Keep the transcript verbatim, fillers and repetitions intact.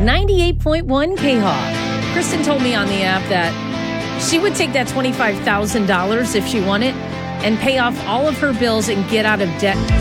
ninety-eight point one K-Hawk. Kristen told me on the app that she would take that twenty-five thousand dollars if she won it and pay off all of her bills and get out of debt